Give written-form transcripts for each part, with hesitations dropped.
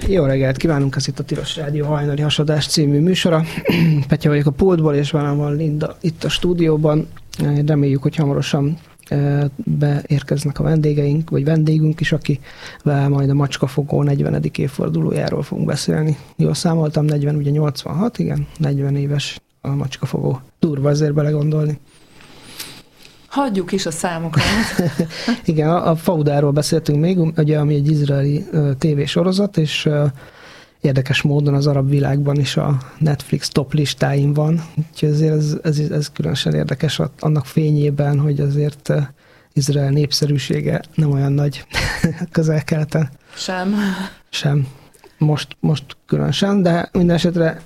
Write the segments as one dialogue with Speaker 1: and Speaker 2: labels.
Speaker 1: Jó reggelt kívánunk, ez itt a Tilos Rádió hajnali hasadás című műsora. Petya vagyok a pultból, és velem van Linda itt a stúdióban. Reméljük, hogy hamarosan beérkeznek a vendégeink, vagy vendégünk is, akivel majd a Macskafogó 40. évfordulójáról fogunk beszélni. Jól számoltam, 40, ugye 86, igen, 40 éves a Macskafogó. Durva azért belegondolni.
Speaker 2: Hagyjuk is a számokat.
Speaker 1: Igen, a Faudáról beszéltünk még, ugye, ami egy izraeli tévésorozat, és érdekes módon az arab világban is a Netflix top listáin van. Úgyhogy azért ez különösen érdekes annak fényében, hogy azért Izrael népszerűsége nem olyan nagy Közel-Keleten. Sem. Most különösen, de minden esetre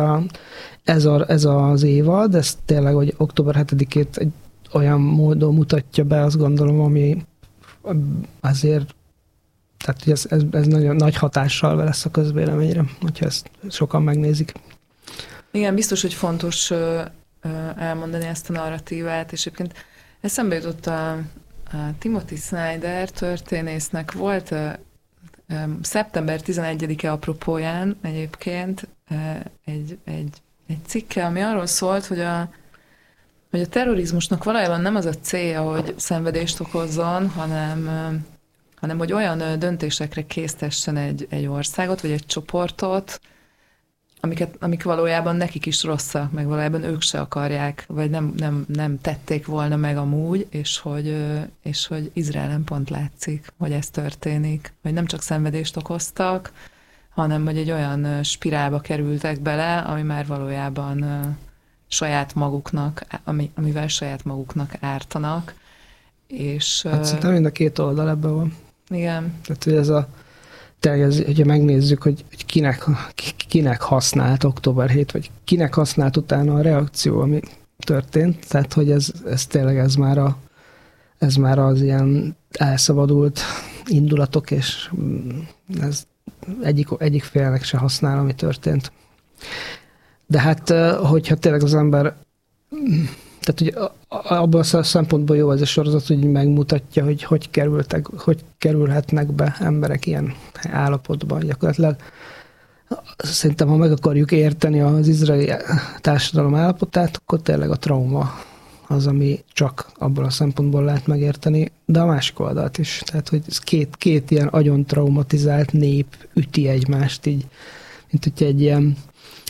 Speaker 1: ez az évad, ez tényleg, hogy október 7-ét egy olyan módon mutatja be, azt gondolom, ami azért, tehát ez nagyon nagy hatással lesz a közvéleményre, hogyha ezt sokan megnézik.
Speaker 2: Igen, biztos, hogy fontos elmondani ezt a narratívát, és egyébként eszembe jutott a Timothy Snyder történésznek volt szeptember 11-e apropóján egyébként egy cikke, ami arról szólt, hogy a terrorizmusnak valójában nem az a célja, hogy szenvedést okozzon, hanem hogy olyan döntésekre késztessen egy országot, vagy egy csoportot, amik valójában nekik is rosszak, meg valójában ők se akarják, vagy nem tették volna meg amúgy, és hogy Izraelen pont látszik, hogy ez történik, hogy nem csak szenvedést okoztak, hanem hogy egy olyan spirálba kerültek bele, ami már valójában saját maguknak, amivel saját maguknak ártanak. És,
Speaker 1: hát szerintem mind a két oldal ebben van.
Speaker 2: Igen.
Speaker 1: Tehát, hogy hogyha megnézzük, hogy kinek használt október 7, vagy kinek használt utána a reakció, ami történt, tehát, hogy ez tényleg ez már az ilyen elszabadult indulatok, és ez egyik félnek se használ, ami történt. De hát, hogyha tényleg az ember, tehát ugye abban a szempontból jó ez a sorozat, hogy megmutatja, hogy kerülhetnek be emberek ilyen állapotban. Gyakorlatilag szerintem, ha meg akarjuk érteni az izraeli társadalom állapotát, akkor tényleg a trauma az, ami csak abban a szempontból lehet megérteni, de a másik oldalt is. Tehát, hogy ez két ilyen agyon traumatizált nép üti egymást így, mint hogyha egy ilyen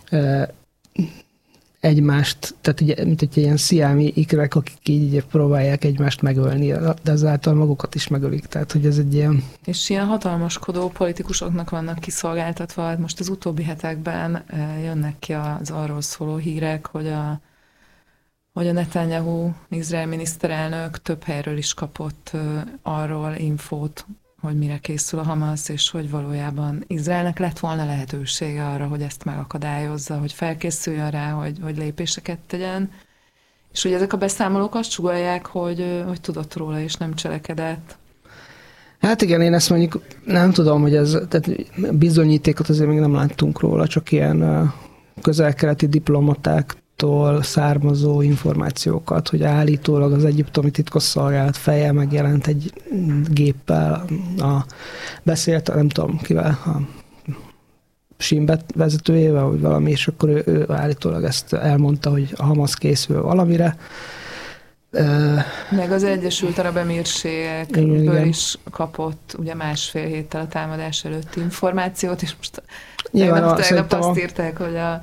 Speaker 1: egymást, tehát mint egy ilyen sziámi ikrek, akik így próbálják egymást megölni, de ezáltal magukat is megölik. Tehát, hogy ez egy ilyen... És
Speaker 2: ilyen hatalmaskodó politikusoknak vannak kiszolgáltatva. Most az utóbbi hetekben jönnek ki az arról szóló hírek, hogy a Netanyahu, Izrael miniszterelnök több helyről is kapott arról infót, hogy mire készül a Hamasz, és hogy valójában Izraelnek lett volna lehetősége arra, hogy ezt megakadályozza, hogy felkészüljön rá, hogy lépéseket tegyen. És hogy ezek a beszámolók azt sugallják, hogy tudott róla, és nem cselekedett.
Speaker 1: Hát igen, én ezt mondjuk nem tudom, hogy ez, tehát bizonyítékot azért még nem láttunk róla, csak ilyen közel-keleti diplomatáktól származó információkat, hogy állítólag az egyiptomi titkosszolgálat feje megjelent egy géppel, beszélt, nem tudom kivel, a Shin vezetőjével, vagy valami, és akkor ő állítólag ezt elmondta, hogy a Hamasz készül valamire.
Speaker 2: Meg az Egyesült Arab Emírségekből is kapott ugye 1,5 héttel a támadás előtti információt, és most tegnap azt írták,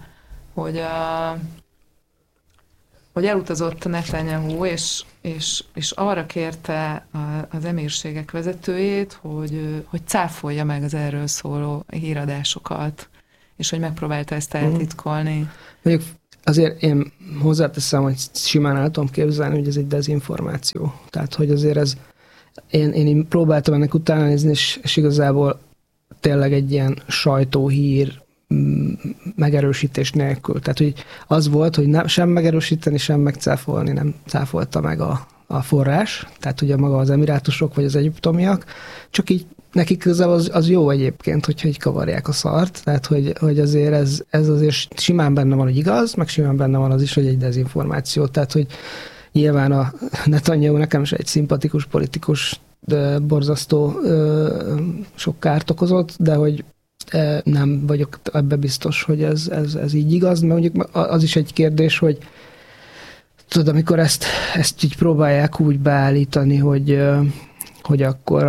Speaker 2: hogy elutazott a Netanyahu, és arra kérte az emírségek vezetőjét, hogy cáfolja meg az erről szóló híradásokat, és hogy megpróbálta ezt eltitkolni.
Speaker 1: Mondjuk azért én hozzáteszem, hogy simán el tudom képzelni, hogy ez egy dezinformáció. Tehát, hogy azért ez, én próbáltam ennek utána nézni, és igazából tényleg egy ilyen sajtóhír megerősítés nélkül. Tehát, hogy az volt, hogy sem megerősíteni, sem megcáfolni nem cáfolta meg a forrás, tehát ugye maga az emirátusok vagy az egyiptomiak, csak így nekik közel az jó egyébként, hogyha így kavarják a szart, tehát hogy azért ez azért simán benne van, hogy igaz, meg simán benne van az is, hogy egy dezinformáció, tehát hogy nyilván a Netanyahu nekem is egy szimpatikus politikus, de borzasztó sok kárt okozott, de hogy nem vagyok ebbe biztos, hogy ez így igaz, mert mondjuk az is egy kérdés, hogy tudod, amikor ezt így próbálják úgy beállítani, hogy akkor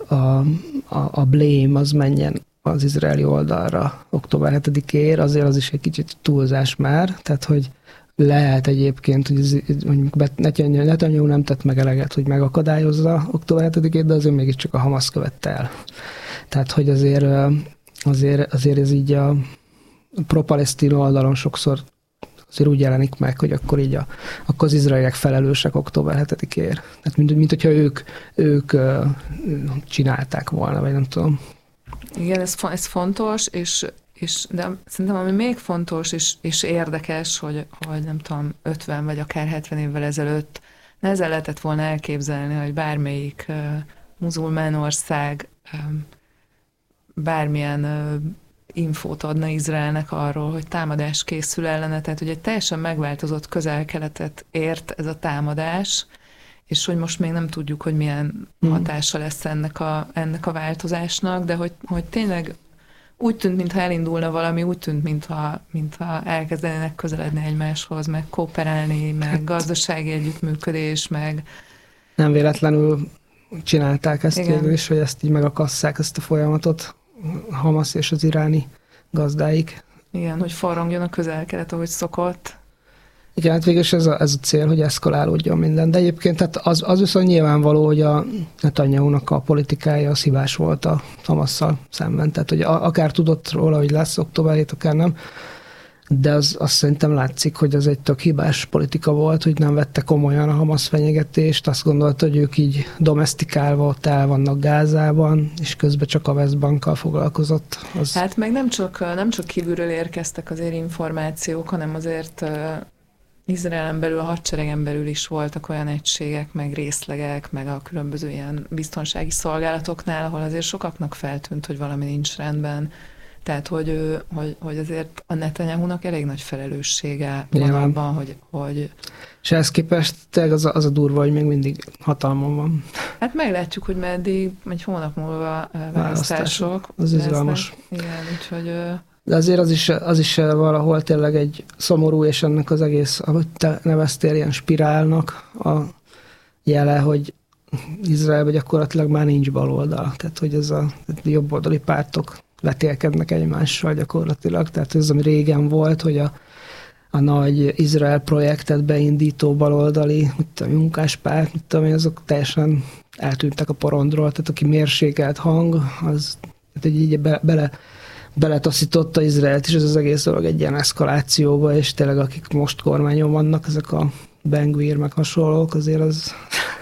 Speaker 1: a blame az menjen az izraeli oldalra október 7-éért, azért az is egy kicsit túlzás már, tehát hogy lehet egyébként, hogy Netanyahu nem tett meg eleget, hogy megakadályozza október 7-ét, de azért mégiscsak a Hamas követte el. Tehát, hogy azért ez így a pro-palesztin oldalon sokszor azért úgy jelenik meg, hogy akkor így akkor az izraeliek felelősek október 7-éért. Tehát mint hogyha ők csinálták volna, vagy nem tudom.
Speaker 2: Igen, ez fontos, de szerintem ami még fontos és érdekes, hogy nem tudom, 50 vagy akár 70 évvel ezelőtt nehezen lehetett volna elképzelni, hogy bármelyik muzulmán ország bármilyen infót adna Izraelnek arról, hogy támadás készül ellene, tehát hogy egy teljesen megváltozott Közel-Keletet ért ez a támadás, és hogy most még nem tudjuk, hogy milyen hatása lesz ennek a változásnak, de hogy tényleg úgy tűnt, mintha elindulna valami, úgy tűnt, mintha elkezdenének közeledni egymáshoz, meg kooperálni, meg gazdasági együttműködés, meg...
Speaker 1: Nem véletlenül csinálták ezt végül is, hogy ezt így megakasszák, ezt a folyamatot, Hamas és az iráni gazdáik.
Speaker 2: Igen, hogy forrongjon a Közel-Kelet, ahogy szokott.
Speaker 1: Igen, hát végülis ez a cél, hogy eszkalálódjon minden. De egyébként hát az viszont nyilvánvaló, hogy a Netanyahu-nak a politikája az hibás volt a Hamasszal szemben. Tehát, hogy akár tudott róla, hogy lesz október 7, akár nem, de azt szerintem látszik, hogy az egy tök hibás politika volt, hogy nem vette komolyan a Hamas fenyegetést, azt gondolta, hogy ők így domesztikálva ott el vannak Gázában, és közben csak a Westbankkal foglalkozott.
Speaker 2: Hát meg nem csak kívülről érkeztek azért információk, hanem azért Izraelen belül, a hadseregen belül is voltak olyan egységek, meg részlegek, meg a különböző ilyen biztonsági szolgálatoknál, ahol azért sokaknak feltűnt, hogy valami nincs rendben. Tehát, hogy azért a Netanyahu-nak elég nagy felelőssége van abban, hogy...
Speaker 1: És ehhez képest tényleg az a durva, hogy még mindig hatalmon van.
Speaker 2: Hát meglátjuk, hogy meddig, egy hónap múlva választások.
Speaker 1: Az izgalmas.
Speaker 2: Igen, úgyhogy...
Speaker 1: De azért az is valahol tényleg egy szomorú, és ennek az egész, ahogy te neveztél, ilyen spirálnak a jele, hogy Izraelben gyakorlatilag már nincs baloldal. Tehát, hogy ez a jobboldali pártok vetélkednek egymással gyakorlatilag. Tehát ez, ami régen volt, hogy a nagy Izrael projektet beindító baloldali, a munkáspárt, azok teljesen eltűntek a porondról. Tehát aki mérsékelt hang, az tehát így beletaszította Izraelt is, ez az egész dolog egy ilyen eszkalációba, és tényleg akik most kormányon vannak, ezek a Ben-Gvir meg hasonlók, azért az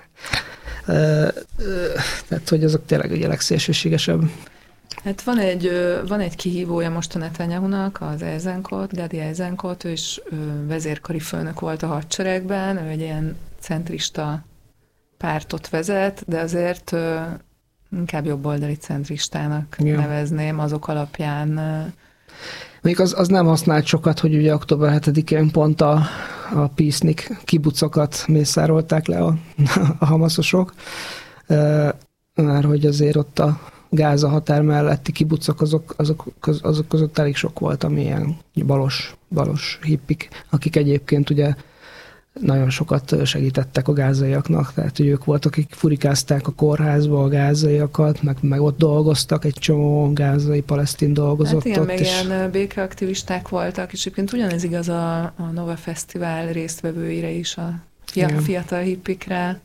Speaker 1: tehát, hogy azok tényleg egy legszélsőségesebb.
Speaker 2: Hát van egy kihívója most a Netanyahu-nak, az Eisenkot, Gadi Eisenkot, ő is vezérkari főnök volt a hadseregben, ő egy ilyen centrista pártot vezet, de azért inkább jobboldali centristának nevezném azok alapján.
Speaker 1: Még az nem használt sokat, hogy ugye október 7-én pont a Peacenik kibucokat mészárolták le a hamaszosok, mert hogy azért ott a Gáza határ melletti kibucok, azok között elég sok volt, ami ilyen balos hippik, akik egyébként ugye nagyon sokat segítettek a gázaiaknak, tehát hogy ők voltak, akik furikázták a kórházba a gázaiakat, meg ott dolgoztak, egy csomó gázai palesztin dolgozott.
Speaker 2: Hát igen,
Speaker 1: ott,
Speaker 2: meg ilyen békeaktivisták voltak, és egyébként ugyanez igaz a Nova Fesztivál résztvevőire is, a fiatal hippikre,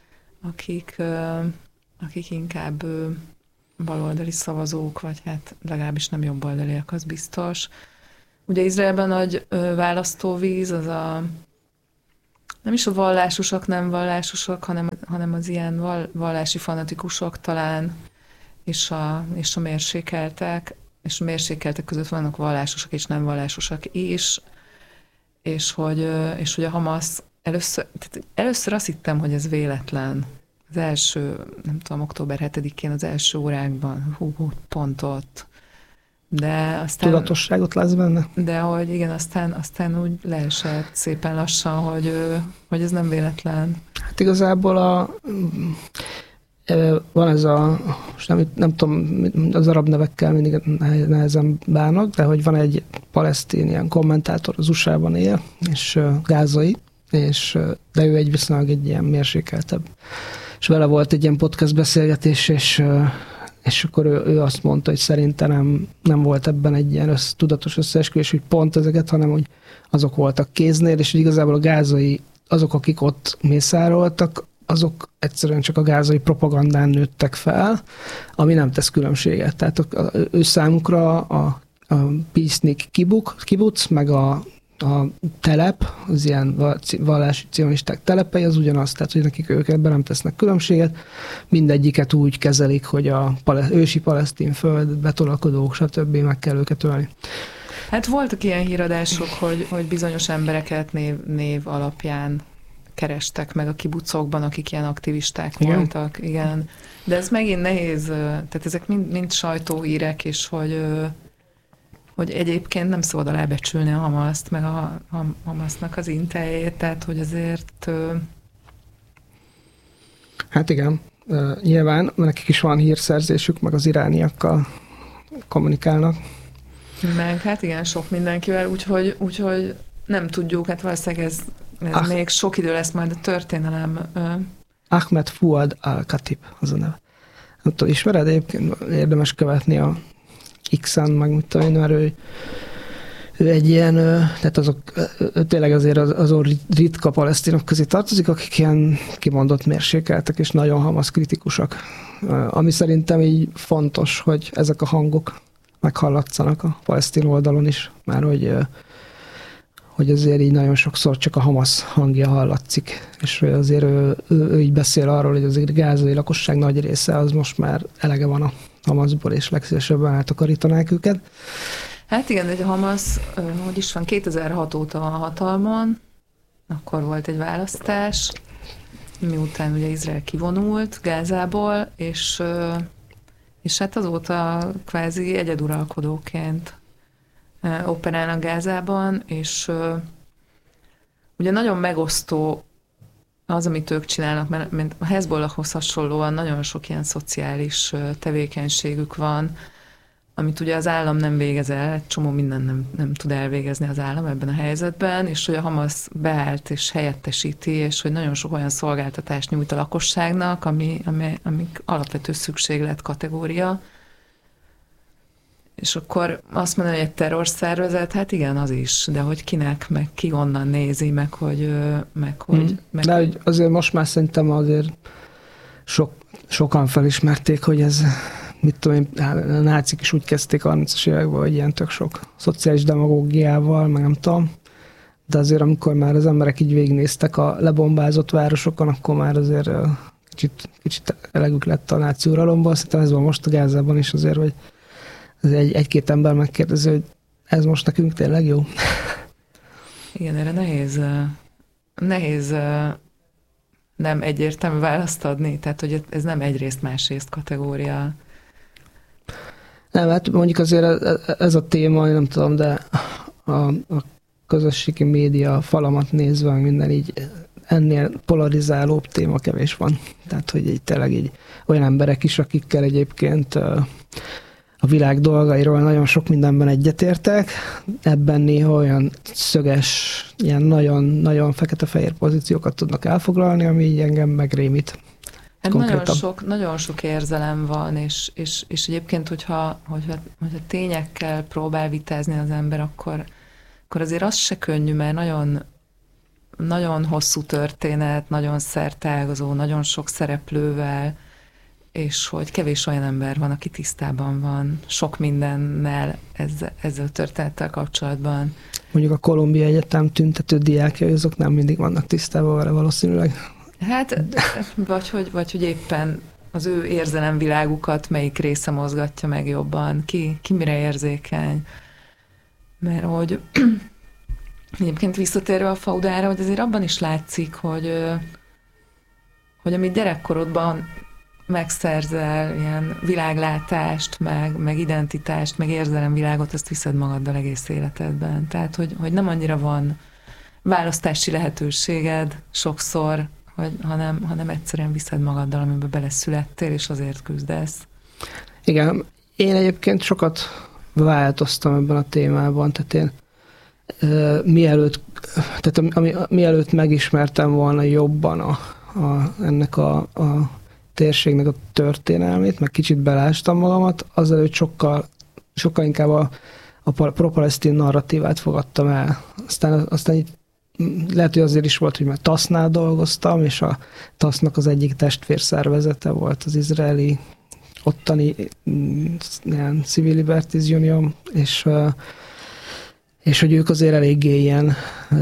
Speaker 2: akik inkább baloldali szavazók, vagy hát legalábbis nem jobboldaliak, az biztos. Ugye Izraelben nagy választóvíz, az nem is a vallásosak, nem vallásosak, hanem az ilyen vallási fanatikusok talán, és a mérsékeltek, és a mérsékeltek között vannak vallásosak és nem vallásosak is, és hogy a Hamas először azt hittem, hogy ez véletlen. Az első, nem tudom, október 7-én az első órákban, pont ott. De aztán... Tudatosságot lesz benne? De hogy igen, aztán úgy leesett szépen lassan, hogy ez nem véletlen. Hát igazából
Speaker 1: van ez most nem tudom, az arab nevekkel mindig nehezen bánok, de hogy van egy palesztin ilyen kommentátor, az USA-ban él, és gázai, de ő viszonylag egy ilyen mérsékeltebb. És vele volt egy ilyen podcast beszélgetés, és akkor ő azt mondta, hogy szerintem nem volt ebben egy ilyen tudatos összeesküvés, hogy pont ezeket, hanem hogy azok voltak kéznél, és igazából a gázai, azok, akik ott mészároltak, azok egyszerűen csak a gázai propagandán nőttek fel, ami nem tesz különbséget. Tehát ő számukra a Peacenik kibuc, meg a telep, az ilyen vallási cionisták telepei, az ugyanaz, tehát hogy nekik ők ebben nem tesznek különbséget. Mindegyiket úgy kezelik, hogy a ősi palesztin föld, betolakodók, stb. Meg kell őket ölni.
Speaker 2: Hát voltak ilyen híradások, hogy bizonyos embereket név alapján kerestek meg a kibucokban, akik ilyen aktivisták voltak. Igen. De ez megint nehéz, tehát ezek mind sajtóhírek, és hogy egyébként nem szabad alábecsülni a Hamaszt, meg a Hamasznak az intéjét, tehát hogy azért...
Speaker 1: Hát igen, nyilván nekik is van hírszerzésük, meg az irániakkal kommunikálnak.
Speaker 2: Meg hát igen, sok mindenkivel, úgyhogy nem tudjuk, hát valószínűleg ez még sok idő lesz majd a történelem.
Speaker 1: Ahmed Fuad al-Khatib, az a neve. Nem tudom, ismered? Egyébként érdemes követni a X-en, meg mit tudom én, mert ő egy ilyen, tehát ő tényleg azért azon ritka palesztinok közé tartozik, akik ilyen kimondott mérsékeltek, és nagyon Hamasz kritikusak. Ami szerintem így fontos, hogy ezek a hangok meghallatszanak a palesztin oldalon is, már hogy azért így nagyon sokszor csak a Hamasz hangja hallatszik, és hogy azért ő így beszél arról, hogy azért a gázai lakosság nagy része az most már elege van a Hamaszból, és legszívesebben eltakarítanák őket.
Speaker 2: Hát igen, de a Hamasz, hogy is van, 2006 óta van hatalmon, akkor volt egy választás, miután ugye Izrael kivonult Gázából, és hát azóta kvázi egyeduralkodóként operálnak Gázában, és ugye nagyon megosztó az, amit ők csinálnak, mert a Hezbollahhoz hasonlóan nagyon sok ilyen szociális tevékenységük van, amit ugye az állam nem végez el, egy csomó minden nem tud elvégezni az állam ebben a helyzetben, és hogy a Hamasz beállt és helyettesíti, és hogy nagyon sok olyan szolgáltatást nyújt a lakosságnak, ami alapvető szükséglet kategória. És akkor azt mondani, hogy egy terrorszervezet, hát igen, az is, de hogy kinek, meg ki onnan nézi, meg hogy...
Speaker 1: De hogy azért most már szerintem azért sokan felismerték, hogy ez, mit tudom én, a nácik is úgy kezdték a 30-as években, hogy ilyen tök sok szociális demagógiával, meg nem tudom, de azért amikor már az emberek így végignéztek a lebombázott városokon, akkor már azért kicsit elegük lett a náci uralomból, szerintem ez van most a Gázában is azért, hogy egy-két ember megkérdezi, hogy ez most nekünk tényleg jó?
Speaker 2: Igen, erre nehéz nem egyértelmű választ adni, tehát hogy ez nem egyrészt másrészt kategória.
Speaker 1: Nem, hát mondjuk azért ez a téma, nem tudom, de a közösségi média falamat nézve, minden így ennél polarizálóbb téma kevés van. Tehát, hogy így tényleg így olyan emberek is, akikkel egyébként a világ dolgairól nagyon sok mindenben egyetértek, ebben néha olyan szöges, ilyen nagyon fekete-fehér pozíciókat tudnak elfoglalni, ami így engem megrémít.
Speaker 2: Hát nagyon sok érzelem van, és egyébként, hogyha tényekkel próbál vitázni az ember, akkor azért az se könnyű, mert nagyon hosszú történet, nagyon szerteágazó, nagyon sok szereplővel, és hogy kevés olyan ember van, aki tisztában van sok mindennel ezzel a történettel kapcsolatban.
Speaker 1: Mondjuk a Columbia Egyetem tüntető diákjai, azok nem mindig vannak tisztában vele valószínűleg.
Speaker 2: Hát, vagy hogy éppen az ő érzelemvilágukat melyik része mozgatja meg jobban, ki mire érzékeny. Mert hogy egyébként visszatérve a Faudára, hogy azért abban is látszik, hogy amit gyerekkorodban megszerzel ilyen világlátást, meg identitást, meg érzelemvilágot, azt viszed magaddal egész életedben. Tehát, hogy nem annyira van választási lehetőséged sokszor, hanem egyszerűen viszed magaddal, amiben beleszülettél, és azért küzdesz.
Speaker 1: Igen, én egyébként sokat változtam ebben a témában, tehát én mielőtt megismertem volna jobban ennek a térségnek a történelmét, meg kicsit belástam magamat, azelőtt sokkal inkább a pro-palesztin narratívát fogadtam el. Aztán itt lehet, hogy azért is volt, hogy már TASZ-nál dolgoztam, és a TASZ-nak az egyik testvérszervezete volt az izraeli ottani ilyen Civil Liberties Union, és hogy ők azért eléggé ilyen,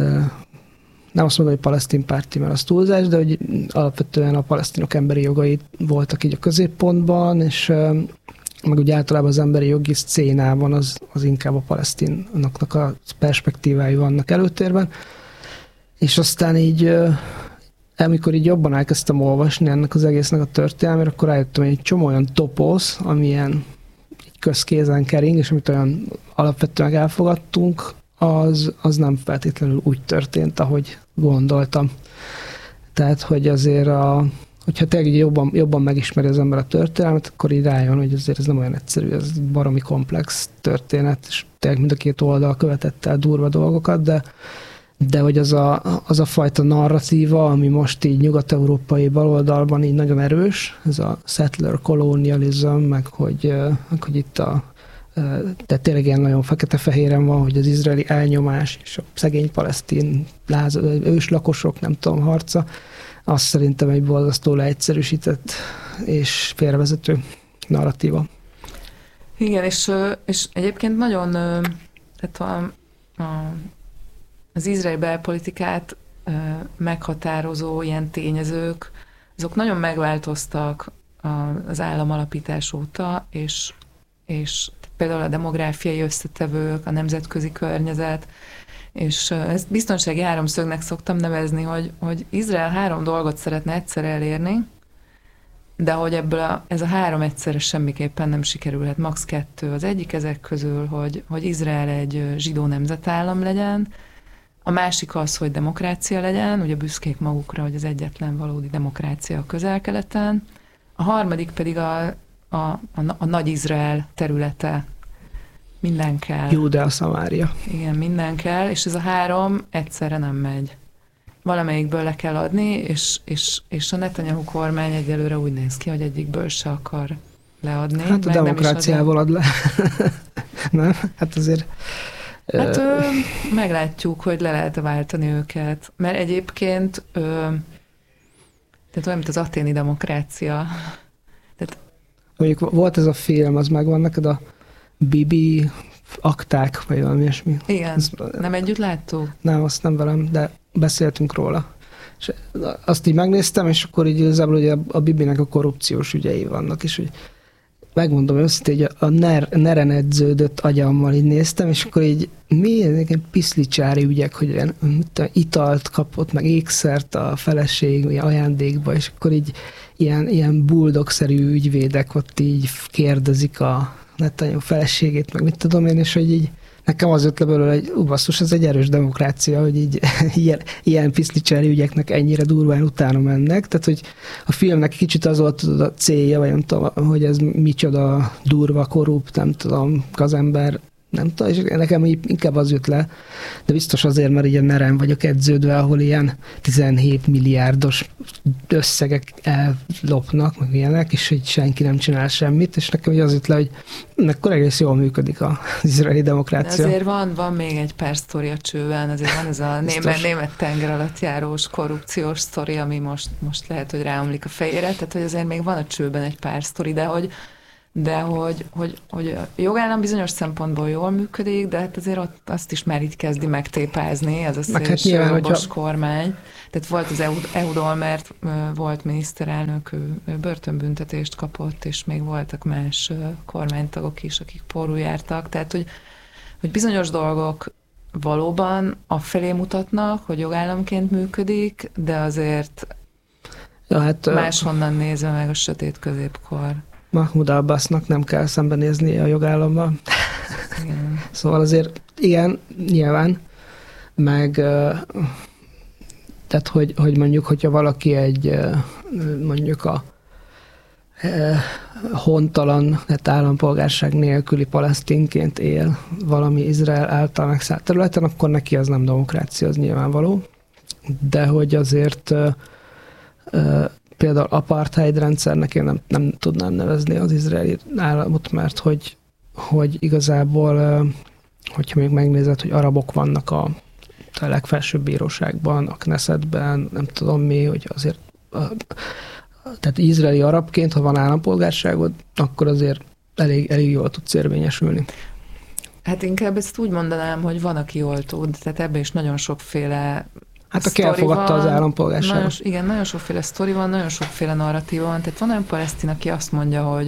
Speaker 1: nem azt mondom, hogy palesztin párti, mert az túlzás, de hogy alapvetően a palesztinok emberi jogai voltak így a középpontban, és meg úgy általában az emberi jogi szcénában az inkább a palesztinoknak a perspektívái vannak előtérben. És aztán így, amikor így jobban elkezdtem olvasni ennek az egésznek a történelmére, akkor rájöttem, hogy egy csomó olyan toposz, amilyen közkézen kering, és amit olyan alapvetően elfogadtunk, az nem feltétlenül úgy történt, ahogy gondoltam. Tehát, hogy azért hogyha tényleg jobban megismeri az ember a történelmet, akkor így rájön, hogy azért ez nem olyan egyszerű, ez baromi komplex történet, és tényleg mind a két oldal követett el durva dolgokat, de hogy az a fajta narratíva, ami most így nyugat-európai baloldalban így nagyon erős, ez a settler colonialism, meg hogy itt de tényleg ilyen nagyon fekete-fehéren van, hogy az izraeli elnyomás és a szegény palesztin őslakosok, nem tudom, harca, az szerintem egy borzasztó leegyszerűsített és félrevezető narratíva.
Speaker 2: Igen, és egyébként nagyon tehát az izraeli belpolitikát meghatározó ilyen tényezők, azok nagyon megváltoztak az államalapítás óta, és például a demográfiai összetevők, a nemzetközi környezet, és ezt biztonsági háromszögnek szoktam nevezni, hogy Izrael 3 dolgot szeretne egyszer elérni, de hogy ebből ez a 3 egyszerre semmiképpen nem sikerülhet, max. 2. Az egyik ezek közül, hogy Izrael egy zsidó nemzetállam legyen, a másik az, hogy demokrácia legyen, ugye büszkék magukra, hogy az egyetlen valódi demokrácia a Közel-Keleten, a harmadik pedig a Nagy Izrael területe. Minden kell.
Speaker 1: Júdea, Szamária.
Speaker 2: Igen, minden kell, és ez a 3 egyszerre nem megy. Valamelyikből le kell adni, és a Netanyahu kormány egyelőre úgy néz ki, hogy egyikből se akar leadni.
Speaker 1: Hát a demokráciával ad le. Nem? Hát azért...
Speaker 2: Hát meglátjuk, hogy le lehet váltani őket. Mert egyébként tehát olyan, mint az athéni demokrácia. Tehát,
Speaker 1: mondjuk volt ez a film, az megvan neked a Bibi akták, vagy valami ilyesmi.
Speaker 2: Igen, nem együtt láttuk?
Speaker 1: Nem, azt nem velem, de beszéltünk róla. És azt így megnéztem, és akkor így igazából ugye a Bibinek a korrupciós ügyei vannak, és hogy megmondom őszintén, hogy a neren edződött agyammal így néztem, és akkor így milyen piszlicsári ügyek, hogy italt kapott, meg ékszert a feleség ajándékba, és akkor így ilyen buldogszerű ügyvédek ott így kérdezik a Netanyahu feleségét, meg mit tudom én, és hogy így nekem az jött le belőle, hogy basszus, ez egy erős demokrácia, hogy így ilyen piszlicsári ügyeknek ennyire durván utána mennek. Tehát, hogy a filmnek kicsit az volt a célja, vagy nem tudom, hogy ez micsoda durva, korrupt, nem tudom, gazember, nem tudom, és nekem inkább az jött le, de biztos azért, mert ilyen neren vagyok edződve, ahol ilyen 17 milliárdos összegek ellopnak, meg ilyenek, és hogy senki nem csinál semmit, és nekem az jött le, hogy akkor egész jól működik az izraeli demokrácia.
Speaker 2: De azért van még egy pár sztori a csőben, azért van ez a német tenger alatt járós korrupciós sztori, ami most lehet, hogy ráomlik a fejére, tehát hogy azért még van a csőben egy pár sztori, de hogy a jogállam bizonyos szempontból jól működik, de hát azért ott azt is már így kezdi megtépázni, ez a szélsőjobbos kormány. Tehát volt az Ehud Olmert, volt miniszterelnök, ő börtönbüntetést kapott, és még voltak más kormánytagok is, akik pórul jártak. Tehát, hogy bizonyos dolgok valóban afelé mutatnak, hogy jogállamként működik, de azért máshonnan nézve meg a sötét középkor.
Speaker 1: Mahmoud Abbasnak nem kell szembenézni a jogállammal.
Speaker 2: Igen.
Speaker 1: Szóval azért igen, nyilván, meg Tehát, hogy mondjuk, hogyha valaki egy mondjuk a hontalan, tehát állampolgárság nélküli palesztinként él valami Izrael által megszállt területen, akkor neki az nem demokrácia, az nyilvánvaló. De hogy azért például apartheid rendszernek én nem tudnám nevezni az izraeli államot, mert hogy igazából, hogyha még megnézed, hogy arabok vannak a legfelsőbb bíróságban, a Knessetben, nem tudom mi, hogy azért tehát izraeli arabként, ha van állampolgárságod, akkor azért elég jól tudsz érvényesülni.
Speaker 2: Hát inkább ezt úgy mondanám, hogy van, aki jól tud, tehát ebben is nagyon sokféle
Speaker 1: hát aki elfogadta az állampolgárságot.
Speaker 2: Igen, nagyon sokféle sztori van, nagyon sokféle narratíva van, tehát van olyan palesztin, aki azt mondja,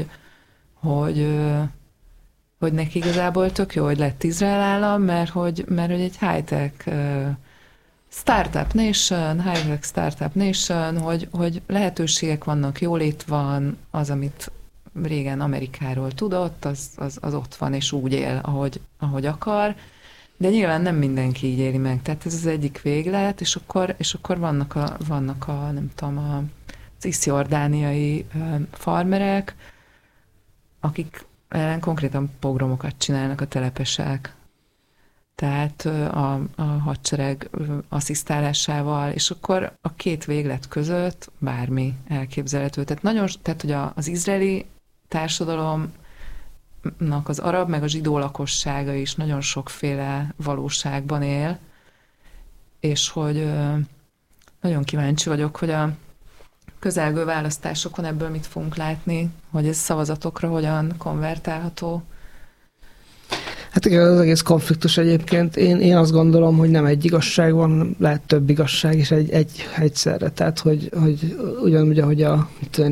Speaker 2: hogy neki igazából tök jó, hogy lett Izrael állam, mert hogy egy high-tech startup nation, hogy lehetőségek vannak, jólét van, az, amit régen Amerikáról tudott, az ott van, és úgy él, ahogy akar, de nyilván nem mindenki így éli meg. Tehát ez az egyik véglet, és akkor vannak a nem tudom, az cisziordániai farmerek, akik konkrétan pogromokat csinálnak a telepesek. Tehát a hadsereg asszisztálásával, és akkor a két véglet között bármi elképzelhető. Tehát hogy az izraeli társadalomnak az arab meg a zsidó lakossága is nagyon sokféle valóságban él, és hogy nagyon kíváncsi vagyok, hogy a közelgő választásokon ebből mit fogunk látni, hogy ez szavazatokra hogyan konvertálható.
Speaker 1: Hát igen, az egész konfliktus egyébként, én azt gondolom, hogy nem egy igazság van, lehet több igazság is egyszerre. Tehát, hogy ugyanúgy, ahogy a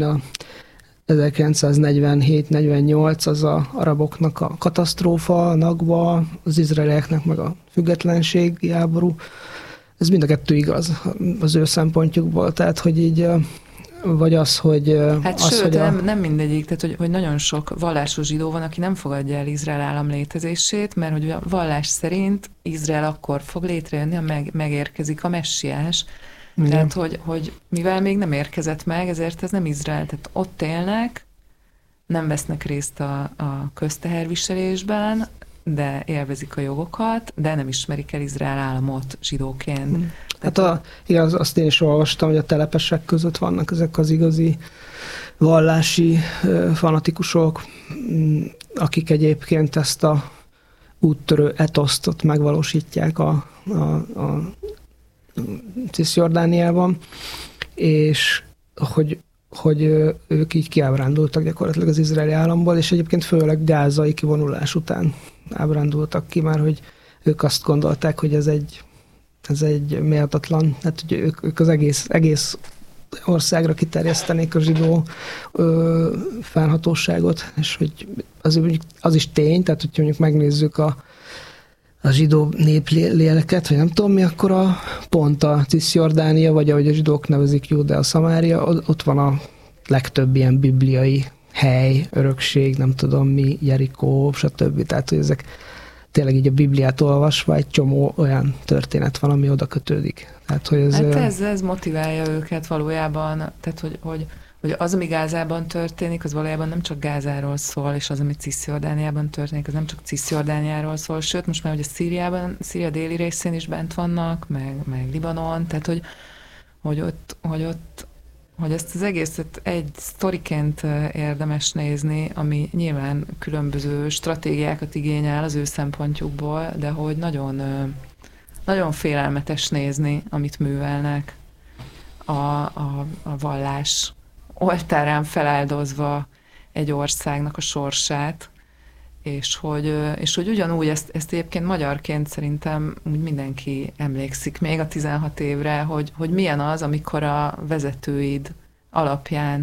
Speaker 1: 1947-48 az a araboknak a katasztrófa, a Nakba, az izraelieknek meg a függetlenségi háború, ez mind a kettő igaz az ő szempontjukból. Tehát, hogy így vagy az, hogy...
Speaker 2: Hát
Speaker 1: az,
Speaker 2: sőt,
Speaker 1: hogy
Speaker 2: nem mindegyik, tehát hogy nagyon sok vallásos zsidó van, aki nem fogadja el Izrael állam létezését, mert hogy a vallás szerint Izrael akkor fog létrejönni, ha megérkezik a messiás. Igen. Tehát, hogy mivel még nem érkezett meg, ezért ez nem Izrael. Tehát ott élnek, nem vesznek részt a közteherviselésben, de élvezik a jogokat, de nem ismerik el Izrael államot zsidóként.
Speaker 1: Hát igaz, azt én is olvastam, hogy a telepesek között vannak ezek az igazi vallási fanatikusok, akik egyébként ezt a úttörő etosztot megvalósítják a Cisjordániában, és hogy ők így kiábrándultak gyakorlatilag az izraeli államból, és egyébként főleg gázai kivonulás után ábrándultak ki már, hogy ők azt gondolták, hogy ez egy méltatlan, hát hogy ők az egész országra kiterjesztenék a zsidó fennhatóságot, és hogy az is tény, tehát hogyha mondjuk megnézzük a zsidó népléleket, vagy nem tudom mi, akkor pont a Cisjordánia, vagy ahogy a zsidók nevezik Júdea, Szamária, ott van a legtöbb ilyen bibliai hely, örökség, nem tudom mi, Jerikó, stb. Tehát, hogy ezek tényleg így a Bibliát olvasva egy csomó olyan történet van, ami oda kötődik. Tehát, hogy
Speaker 2: ez motiválja őket valójában, tehát hogy az, ami Gázában történik, az valójában nem csak Gázáról szól, és az, ami Cisjordániában történik, az nem csak Cisjordániáról szól, sőt, most már ugye Szíria déli részén is bent vannak, meg Libanon, tehát hogy ezt az egészet egy sztoriként érdemes nézni, ami nyilván különböző stratégiákat igényel az ő szempontjukból, de hogy nagyon, nagyon félelmetes nézni, amit művelnek a vallás oltárán feláldozva egy országnak a sorsát, és hogy ugyanúgy ezt egyébként magyarként szerintem úgy mindenki emlékszik még a 16 évre, hogy milyen az, amikor a vezetőid alapján